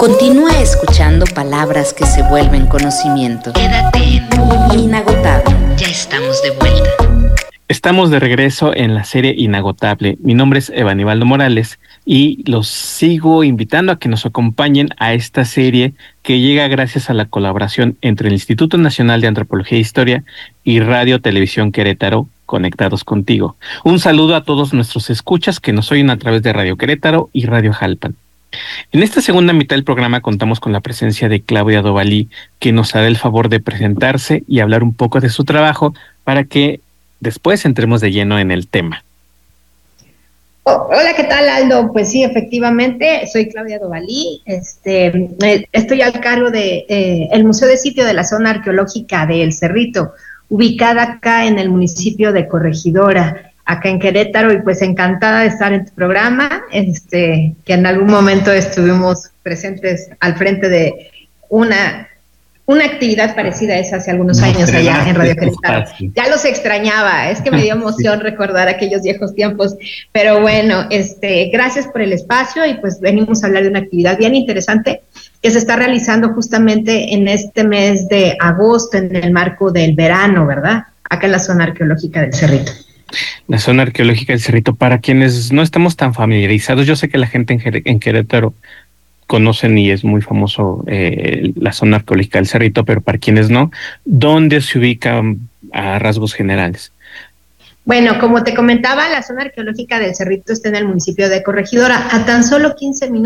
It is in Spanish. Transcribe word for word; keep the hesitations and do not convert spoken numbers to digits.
Continúa escuchando palabras que se vuelven conocimiento. Quédate en Inagotable. Ya estamos de vuelta. Estamos de regreso en la serie Inagotable. Mi nombre es Evanibaldo Morales y los sigo invitando a que nos acompañen a esta serie que llega gracias a la colaboración entre el Instituto Nacional de Antropología e Historia y Radio Televisión Querétaro, Conectados Contigo. Un saludo a todos nuestros escuchas que nos oyen a través de Radio Querétaro y Radio Jalpan. En esta segunda mitad del programa contamos con la presencia de Claudia Dovalí, que nos hará el favor de presentarse y hablar un poco de su trabajo para que después entremos de lleno en el tema. Oh, hola, ¿qué tal, Aldo? Pues sí, efectivamente, soy Claudia Dovalí, este, eh, estoy al cargo de eh, el Museo de Sitio de la Zona Arqueológica de El Cerrito, ubicada acá en el municipio de Corregidora, acá en Querétaro, y pues encantada de estar en tu programa, este, que en algún momento estuvimos presentes al frente de una, una actividad parecida a esa hace algunos No años sé, allá no, en Radio es Querétaro. fácil. Ya los extrañaba, es que me dio emoción sí. recordar aquellos viejos tiempos, pero bueno, este, gracias por el espacio y pues venimos a hablar de una actividad bien interesante que se está realizando justamente en este mes de agosto en el marco del verano, ¿verdad? Acá en la zona arqueológica del Cerrito. La zona arqueológica del Cerrito, para quienes no estamos tan familiarizados, yo sé que la gente en, Jer- en Querétaro conocen y es muy famoso eh, la zona arqueológica del Cerrito, pero para quienes no, ¿dónde se ubica a rasgos generales? Bueno, como te comentaba, la zona arqueológica del Cerrito está en el municipio de Corregidora, a tan solo quince minutos